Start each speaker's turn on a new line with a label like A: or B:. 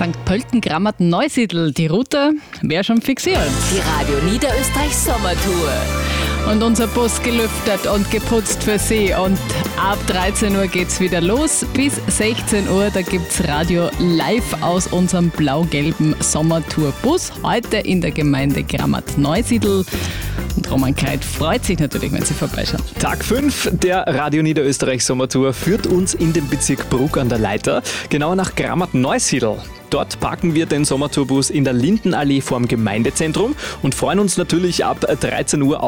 A: St. Pölten, Grammaten, Neusiedl. Die Route wäre schon fixiert.
B: Die Radio Niederösterreich Sommertour.
A: Und unser Bus gelüftet und geputzt für Sie. Und ab 13 Uhr geht's wieder los. Bis 16 Uhr, da gibt's Radio live aus unserem blau-gelben Sommertourbus. Heute in der Gemeinde Grammat-Neusiedl. Und Roman Kreit freut sich natürlich, wenn Sie vorbeischauen.
C: Tag 5 der Radio Niederösterreich Sommertour führt uns in den Bezirk Bruck an der Leiter, genauer nach Grammat-Neusiedl. Dort parken wir den Sommertourbus in der Lindenallee vorm Gemeindezentrum und freuen uns natürlich ab 13 Uhr